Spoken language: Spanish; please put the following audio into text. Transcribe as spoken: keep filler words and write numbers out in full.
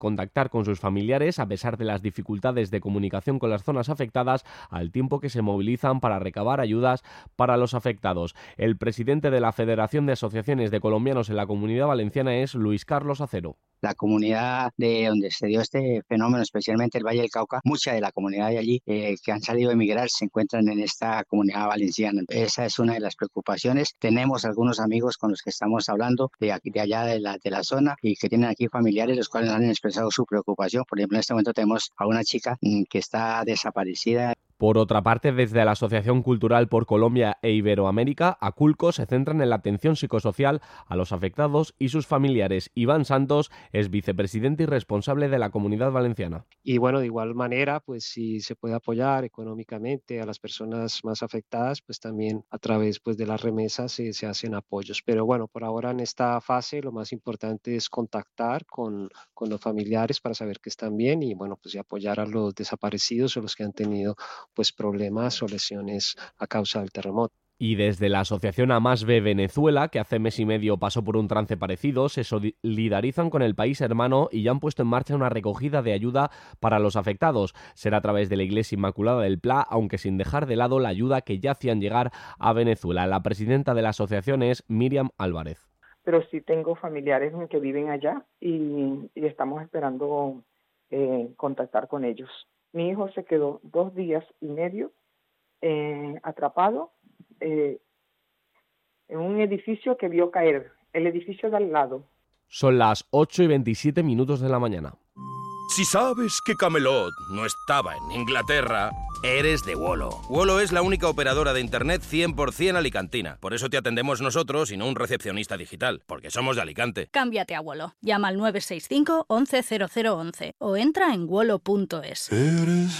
contactar con sus familiares a pesar de las dificultades de comunicación con las zonas afectadas, al tiempo que se movilizan para recabar ayudas para los afectados. El presidente de la Federación de Asociaciones de Colombianos en la Comunidad Valenciana es Luis Carlos Acero. La comunidad de donde se dio este fenómeno, especialmente el Valle del Cauca, mucha de la comunidad de allí eh, que han salido a emigrar se encuentran en esta comunidad valenciana. Esa es una de las preocupaciones. Tenemos algunos amigos con los que estamos hablando de aquí, de allá de la, de la zona, y que tienen aquí familiares los cuales han expresado su preocupación. Por ejemplo, en este momento tenemos a una chica mm, que está desaparecida. Por otra parte, desde la Asociación Cultural por Colombia e Iberoamérica, ACULCO, se centran en la atención psicosocial a los afectados y sus familiares. Iván Santos es vicepresidente y responsable de la Comunidad Valenciana. Y bueno, de igual manera, pues si se puede apoyar económicamente a las personas más afectadas, pues también a través pues, de las remesas se, se hacen apoyos. Pero bueno, por ahora en esta fase lo más importante es contactar con, con los familiares para saber que están bien y bueno, pues y apoyar a los desaparecidos o los que han tenido pues problemas o lesiones a causa del terremoto. Y desde la asociación Amas Ve Venezuela, que hace mes y medio pasó por un trance parecido, se solidarizan con el país hermano y ya han puesto en marcha una recogida de ayuda para los afectados. Será a través de la Iglesia Inmaculada del Pla, aunque sin dejar de lado la ayuda que ya hacían llegar a Venezuela. La presidenta de la asociación es Miriam Álvarez. Pero sí tengo familiares que viven allá y, y estamos esperando eh, contactar con ellos. Mi hijo se quedó dos días y medio eh, atrapado eh, en un edificio que vio caer, el edificio de al lado. Son las ocho y veintisiete minutos de la mañana. Si sabes que Camelot no estaba en Inglaterra, eres de Wolo. Wolo es la única operadora de internet cien por ciento alicantina. Por eso te atendemos nosotros y no un recepcionista digital, porque somos de Alicante. Cámbiate a Wolo. Llama al nueve seis cinco once cero cero once o entra en wolo punto es. Eres